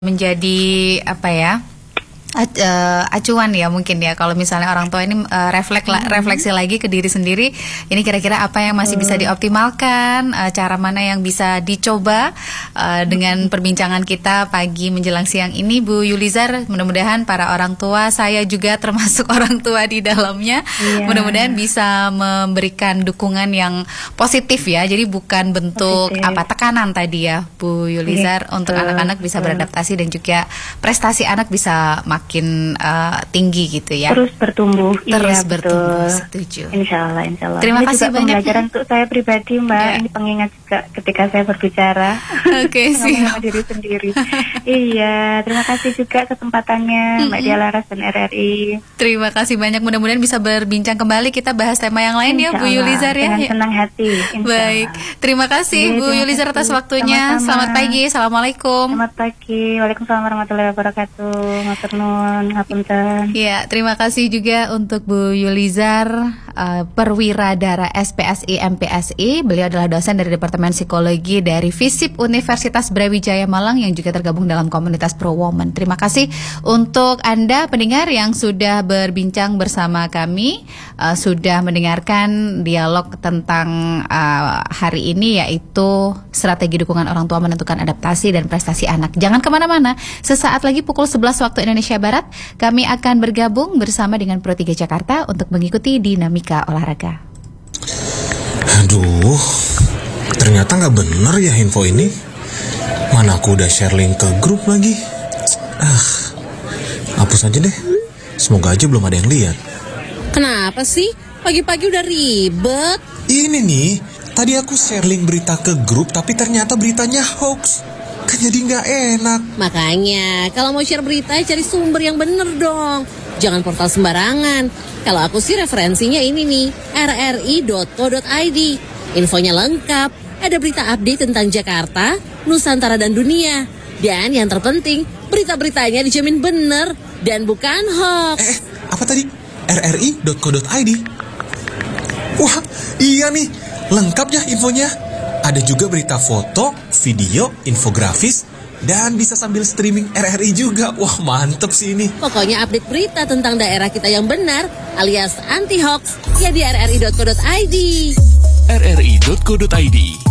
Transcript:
menjadi apa ya, acuan ya mungkin ya, kalau misalnya orang tua ini refleksi lagi ke diri sendiri, ini kira-kira apa yang masih bisa dioptimalkan, cara mana yang bisa dicoba. Dengan perbincangan kita pagi menjelang siang ini, Bu Yulizar, mudah-mudahan para orang tua, saya juga termasuk orang tua di dalamnya, mudah-mudahan bisa memberikan dukungan yang positif ya, jadi bukan bentuk tekanan tadi ya Bu Yulizar, untuk anak-anak bisa beradaptasi dan juga prestasi anak bisa makin tinggi gitu ya. Terus bertumbuh. Terus bertumbuh, setuju. Insya Allah. Terima kasih banyak. Pembelajaran untuk saya pribadi, Mbak. Ini pengingat juga ketika saya berbicara. Oke, siap. Diri sendiri. Iya, terima kasih juga kesempatannya, Mbak Dia Laras dan RRI. Terima kasih banyak. Mudah-mudahan bisa berbincang kembali. Kita bahas tema yang lain ya, Bu Yulizar ya. Dengan senang hati. Baik. Terima kasih Bu Yulizar atas waktunya. Sama-sama. Selamat pagi. Assalamualaikum. Selamat pagi. Waalaikumsalam warahmatullahi wabarakatuh. Ngapunten. Ya, terima kasih juga untuk Bu Yulizar, perwira dara SPSI MPSI. Beliau adalah dosen dari Departemen Psikologi dari FISIP Universitas Brawijaya Malang yang juga tergabung dalam komunitas Pro Woman. Terima kasih untuk Anda pendengar yang sudah berbincang bersama kami, sudah mendengarkan dialog tentang hari ini, yaitu strategi dukungan orang tua menentukan adaptasi dan prestasi anak. Jangan kemana-mana, sesaat lagi pukul 11 waktu Indonesia Barat, kami akan bergabung bersama dengan Pro 3 Jakarta untuk mengikuti dinamika olahraga. Aduh, ternyata nggak bener ya info ini. Mana aku udah share link ke grup lagi. Hapus aja deh. Semoga aja belum ada yang lihat. Kenapa sih? Pagi-pagi udah ribet. Ini nih, tadi aku share link berita ke grup, tapi ternyata beritanya hoax. Kan jadi nggak enak. Makanya, kalau mau share berita, cari sumber yang bener dong. Jangan portal sembarangan. Kalau aku sih referensinya ini nih, rri.co.id. Infonya lengkap, ada berita update tentang Jakarta, Nusantara dan dunia. Dan yang terpenting, berita-beritanya dijamin bener dan bukan hoax. Apa tadi? rri.co.id? Wah, iya nih, lengkap ya infonya. Ada juga berita foto, video, infografis, dan bisa sambil streaming RRI juga. Wah, mantep sih ini. Pokoknya update berita tentang daerah kita yang benar, alias anti-hoax, ya di rri.co.id. rri.co.id